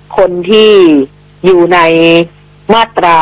คนที่อยู่ในมาตรา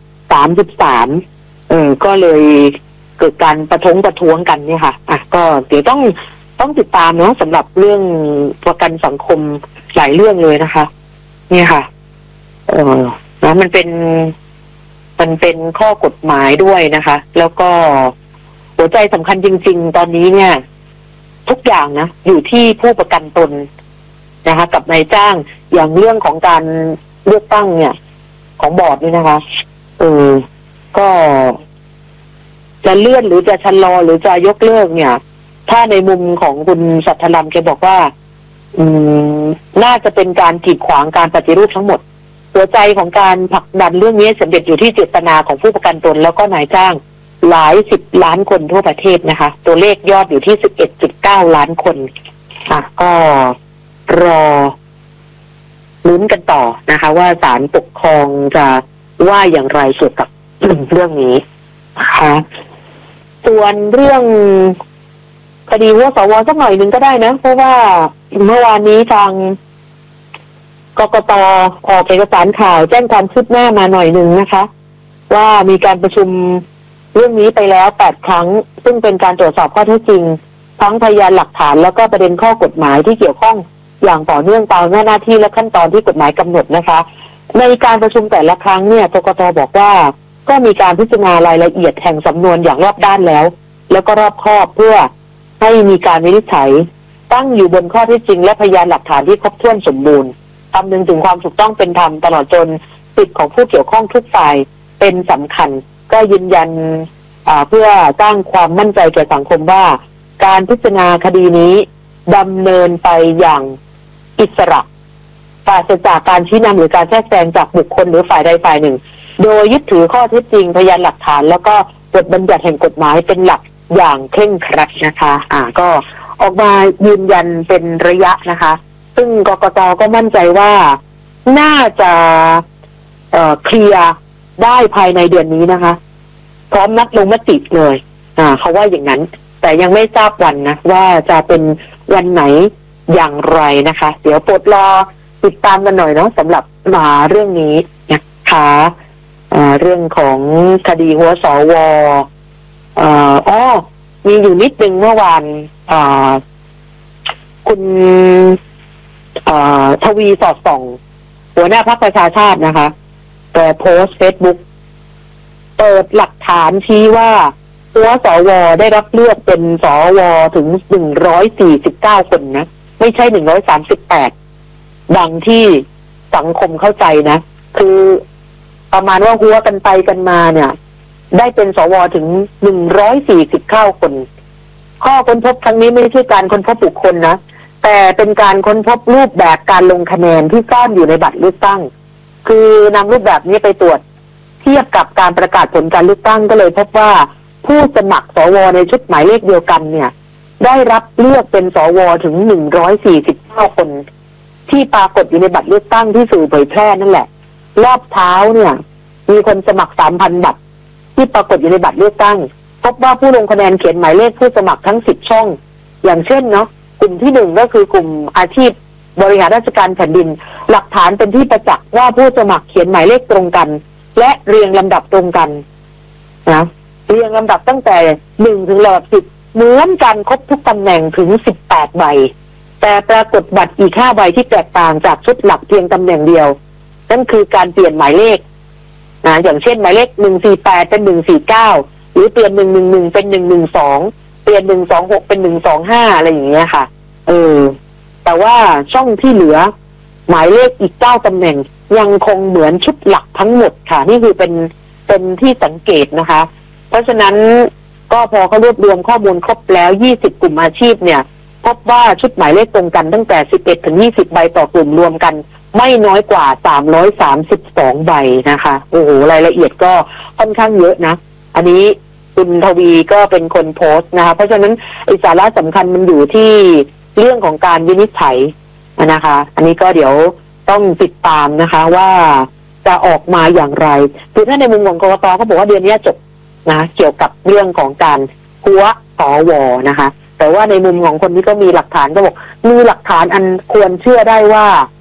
33ก็เลยเกิดการประท้วงกันเนี่ยค่ะก็เดี๋ยวต้องติดตามเนาะสำหรับเรื่องประกันสังคมหลายเรื่องเลยนะคะเนี่ยค่ะนะมันเป็นข้อกฎหมายด้วยนะคะแล้วก็หัวใจสำคัญจริงๆตอนนี้เนี่ยทุกอย่างนะอยู่ที่ผู้ประกันตนนะคะกับนายจ้างอย่างเรื่องของการเลือกตั้งเนี่ยของบอร์ดนี่นะคะก็จะเลื่อนหรือจะชะลอหรือจะยกเลิกเนี่ยถ้าในมุมของคุณสัทธลัมแกบอกว่าน่าจะเป็นการกีดขวางการปฏิรูปทั้งหมดหัวใจของการผลักดันเรื่องนี้สำเร็จอยู่ที่เจตนาของผู้ประกันตนแล้วก็นายจ้างหลาย10 ล้านคนทั่วประเทศนะคะตัวเลขยอดอยู่ที่ 11.9 ล้านคนก็รอลุ้นกันต่อนะคะว่าศาลปกครองจะว่าอย่างไรเกี่ยวกับเรื่องนี้นะคะส่วนเรื่องคดีหัวสวสักหน่อยหนึ่งก็ได้นะเพราะว่าเมื่อวานนี้ทางกกต.ออกเอกสารข่าวแจ้งความคืบหน้ามาหน่อยหนึ่งนะคะว่ามีการประชุมเรื่องนี้ไปแล้ว8 ครั้งซึ่งเป็นการตรวจสอบข้อเท็จจริงทั้งพยานหลักฐานแล้วก็ประเด็นข้อกฎหมายที่เกี่ยวข้องอย่างต่อเนื่องตามหน้าที่และขั้นตอนที่กฎหมายกำหนดนะคะในการประชุมแต่ละครั้งเนี่ยกกต.บอกว่าก็มีการพิจารณารายละเอียดแห่งสำนวนอย่างรอบด้านแล้วก็รอบคอบเพื่อให้มีการวินิจฉัยตั้งอยู่บนข้อเท็จจริงและพยานหลักฐานที่ครบถ้วนสมบูรณ์คำนึงถึงความถูกต้องเป็นธรรมตลอดจนสิทธิของผู้เกี่ยวข้องทุกฝ่ายเป็นสำคัญก็ยืนยันเพื่อสร้างความมั่นใจแก่สังคมว่าการพิจารณาคดีนี้ดำเนินไปอย่างอิสระปราศจากการชี้นำหรือการแทรกแซงจากบุคคลหรือฝ่ายใดฝ่ายหนึ่งโดยยึดถือข้อเท็จจริงพยานหลักฐานแล้วก็บทบัญญัติแห่งกฎหมายเป็นหลักอย่างเคร่งครัดนะคะก็ออกมายืนยันเป็นระยะนะคะซึ่งกกต.ก็มั่นใจว่าน่าจะเคลียร์ได้ภายในเดือนนี้นะคะพร้อมนัดลงมติเลยเขาว่าอย่างนั้นแต่ยังไม่ทราบวันนะว่าจะเป็นวันไหนอย่างไรนะคะเดี๋ยวโปรดรอติดตามกันหน่อยเนาะสำหรับเรื่องนี้นะคะเรื่องของคดีหัวสวมีอยู่นิดนึงเมื่อวานคุณทวีสอดส่องหัวหน้าพรรคประชาชาตินะคะแต่โพสต์เฟซบุ๊กเปิดหลักฐานชี้ว่าหัวสวได้รับเลือกเป็นสวถึง149 คนนะไม่ใช่138ดังที่สังคมเข้าใจนะคือประมาณว่าหัวกันไปกันมาเนี่ยได้เป็นสวถึง149 คนข้อค้นพบครั้งนี้ไม่ใช่การค้นพบบุคคลนะแต่เป็นการค้นพบรูปแบบการลงคะแนนที่ซ่อนอยู่ในบัตรเลือกตั้งคือนำรูปแบบนี้ไปตรวจเทียบกับการประกาศผลการเลือกตั้งก็เลยพบว่าผู้สมัครสวในชุดหมายเลขเดียวกันเนี่ยได้รับเลือกเป็นสวถึง149 คนที่ปรากฏอยู่ในบัตรเลือกตั้งที่สื่อเผยแพร่นั่นแหละรอบเช้าเนี่ยมีคนสมัคร 3,000 บัตรที่ปรากฏอยู่ในบัตรเลือกตั้งพบว่าผู้ลงคะแนนเขียนหมายเลขผู้สมัครทั้ง10 ช่องอย่างเช่นเนาะกลุ่มที่1ก็คือกลุ่มอาชีพบริหารราชการแผ่นดินหลักฐานเป็นที่ประจักษ์ว่าผู้สมัครเขียนหมายเลขตรงกันและเรียงลำดับตรงกันนะเรียงลำดับตั้งแต่1ถึงระดับ10เหมือนกันครบทุกตำแหน่งถึง18 ใบแต่ปรากฏบัตรอีก5 ใบที่แตกต่างจากชุดหลักเพียงตำแหน่งเดียวนั่นคือการเปลี่ยนหมายเลขนะอย่างเช่นหมายเลข148เป็น149หรือเปลี่ยน111เป็น112เปลี่ยน126เป็น125อะไรอย่างเงี้ยค่ะแต่ว่าช่องที่เหลือหมายเลขอีก9 ตำแหน่งยังคงเหมือนชุดหลักทั้งหมดค่ะนี่คือเป็นที่สังเกตนะคะเพราะฉะนั้นก็พอเขารวบรวมข้อมูลครบแล้ว20 กลุ่มอาชีพเนี่ยพบว่าชุดหมายเลขตรงกันตั้งแต่11ถึง20 ใบต่อกลุ่มรวมกันไม่น้อยกว่า332 ใบนะคะโอ้โหรายละเอียดก็ค่อนข้างเยอะนะอันนี้คุณทวีก็เป็นคนโพสต์นะคะเพราะฉะนั้นสาระสำคัญมันอยู่ที่เรื่องของการวินิจฉัยนะคะอันนี้ก็เดี๋ยวต้องติดตามนะคะว่าจะออกมาอย่างไรคือถ้าในมุมของกกตเขาบอกว่าเดือนนี้จบนะเกี่ยวกับเรื่องของการหัวสวนะคะแต่ว่าในมุมของคนที่ก็มีหลักฐานก็บอกมีหลักฐานอันควรเชื่อได้ว่า